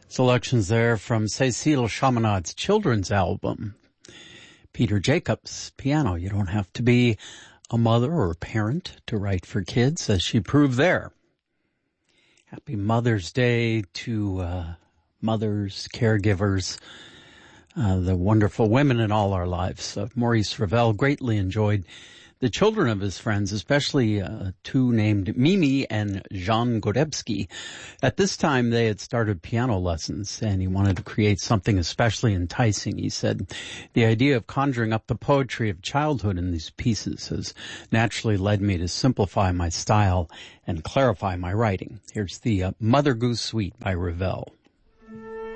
Selections there from Cécile Chaminad's children's album. Peter Jacobs, piano. You don't have to be a mother or a parent to write for kids, as she proved there. Happy Mother's Day to mothers, caregivers, the wonderful women in all our lives. Maurice Ravel greatly enjoyed the children of his friends, especially two named Mimi and Jean Godebski. At this time, they had started piano lessons, and he wanted to create something especially enticing. He said, the idea of conjuring up the poetry of childhood in these pieces has naturally led me to simplify my style and clarify my writing. Here's the Mother Goose Suite by Ravel.